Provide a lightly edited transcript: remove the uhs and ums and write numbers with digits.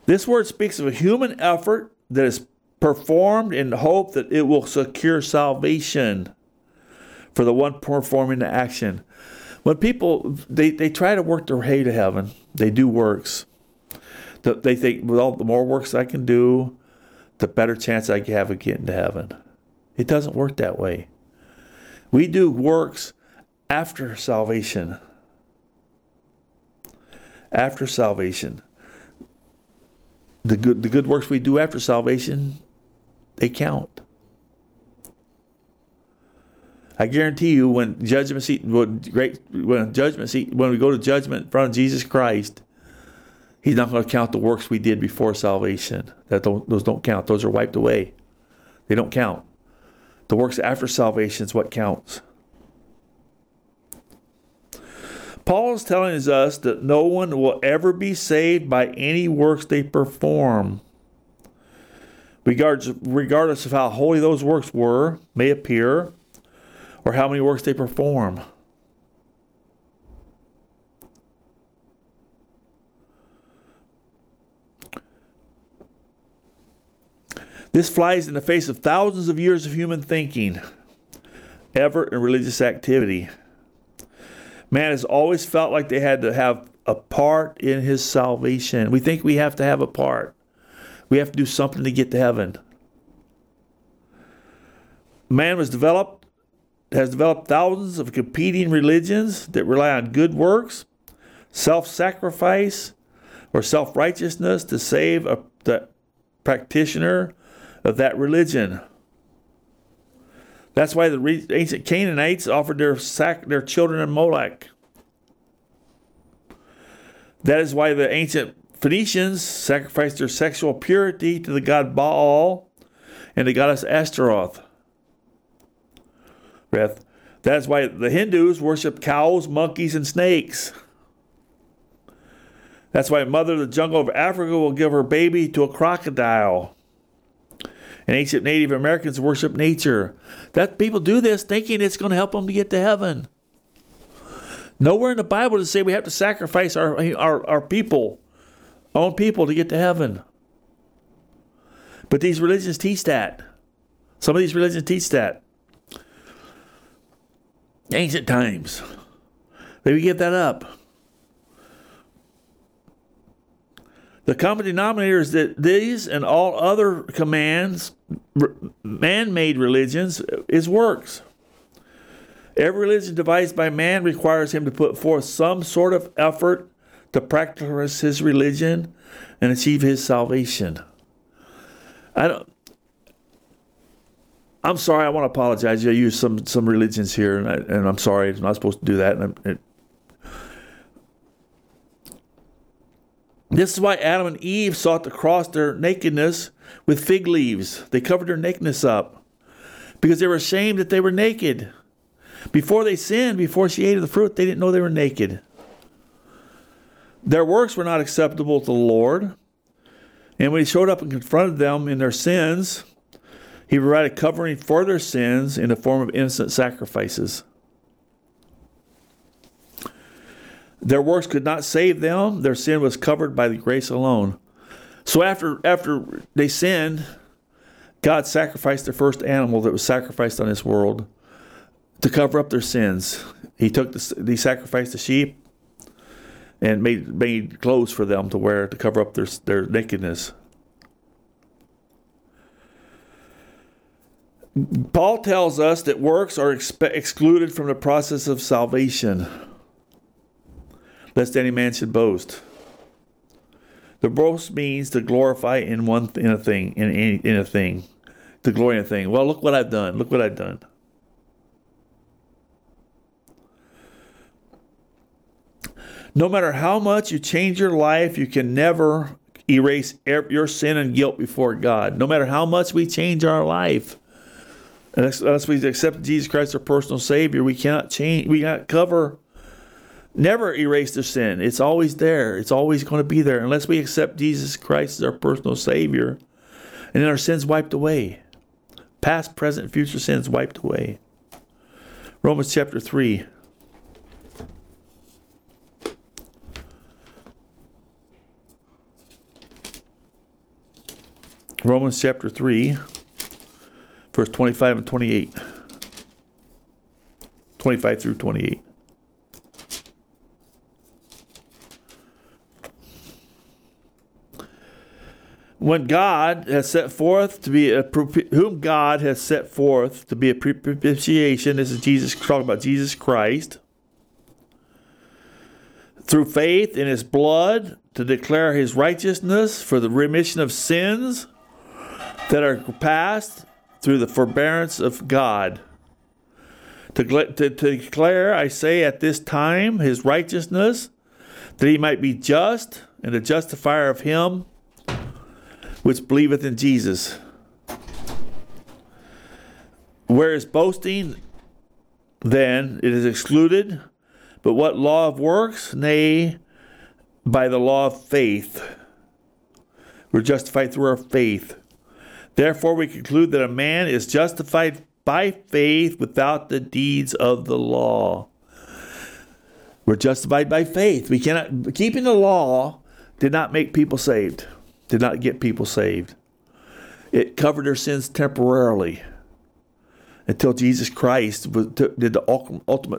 This word speaks of a human effort that is performed in the hope that it will secure salvation for the one performing the action. When people, they try to work their way to heaven, they do works. They think, well, the more works I can do, the better chance I have of getting to heaven. It doesn't work that way. We do works after salvation. After salvation. The good works we do after salvation, they count. I guarantee you, when we go to judgment in front of Jesus Christ, He's not going to count the works we did before salvation. Those don't count. Those are wiped away. They don't count. The works after salvation is what counts. Paul is telling us that no one will ever be saved by any works they perform, regardless of how holy those works may appear, or how many works they perform. This flies in the face of thousands of years of human thinking, effort, and religious activity. Man has always felt like they had to have a part in his salvation. We think we have to have a part. We have to do something to get to heaven. Man has developed thousands of competing religions that rely on good works, self-sacrifice, or self-righteousness to save the practitioner of that religion. That's why the ancient Canaanites offered their children in Molech. That is why the ancient Phoenicians sacrificed their sexual purity to the god Baal and the goddess Ashtaroth. That is why the Hindus worship cows, monkeys, and snakes. That's why Mother of the Jungle of Africa will give her baby to a crocodile. And ancient Native Americans worship nature. That people do this thinking it's going to help them to get to heaven. Nowhere in the Bible does it say we have to sacrifice our people, our own people, to get to heaven. But these religions teach that. Some of these religions teach that. Ancient times. Maybe give that up. The common denominator is that these and all other commands, man-made religions, is works. Every religion devised by man requires him to put forth some sort of effort to practice his religion and achieve his salvation. I'm sorry, I want to apologize. I use some religions here, and I'm sorry, I'm not supposed to do that. This is why Adam and Eve sought to cross their nakedness with fig leaves. They covered their nakedness up because they were ashamed that they were naked. Before they sinned, before she ate of the fruit, they didn't know they were naked. Their works were not acceptable to the Lord. And when He showed up and confronted them in their sins, He provided covering for their sins in the form of innocent sacrifices. Their works could not save them. Their sin was covered by the grace alone. So after they sinned, God sacrificed the first animal that was sacrificed on this world to cover up their sins. He sacrificed the sheep and made clothes for them to wear to cover up their nakedness. Paul tells us that works are excluded from the process of salvation, lest any man should boast. The boast means to glorify in a thing, to glory in a thing. Well, look what I've done. Look what I've done. No matter how much you change your life, you can never erase your sin and guilt before God. No matter how much we change our life, unless we accept Jesus Christ our personal Savior, we cannot change. We cannot never erase the sin. It's always there. It's always going to be there unless we accept Jesus Christ as our personal Savior, and then our sins wiped away. Past, present, future sins wiped away. Romans chapter 3. Romans chapter 3, verse 25 and 28. 25 through 28. When God has set forth to be whom God has set forth to be a propitiation, this is Jesus, talking about Jesus Christ, through faith in his blood, to declare his righteousness for the remission of sins that are past through the forbearance of God. To declare, I say, at this time, his righteousness, that he might be just and the justifier of him which believeth in Jesus. Where is boasting? Then it is excluded. But what law of works? Nay, by the law of faith. We're justified through our faith. Therefore we conclude that a man is justified by faith without the deeds of the law. We're justified by faith. We cannot, keeping the law did not make people saved. Did not get people saved. It covered their sins temporarily until Jesus Christ did the ultimate